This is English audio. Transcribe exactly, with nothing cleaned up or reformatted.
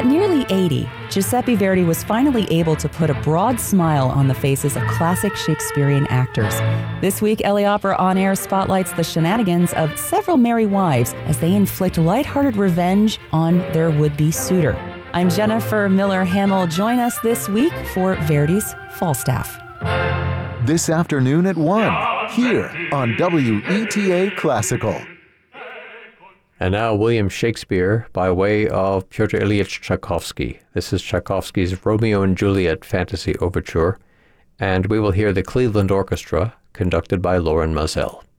At nearly eighty, Giuseppe Verdi was finally able to put a broad smile on the faces of classic Shakespearean actors. This week, L A Opera On Air spotlights the shenanigans of several merry wives as they inflict lighthearted revenge on their would-be suitor. I'm Jennifer Miller-Hamill. Join us this week for Verdi's Falstaff. This afternoon at one, here on W E T A Classical. And now William Shakespeare by way of Pyotr Ilyich Tchaikovsky. This is Tchaikovsky's Romeo and Juliet Fantasy Overture, and we will hear the Cleveland Orchestra conducted by Loren Mazel.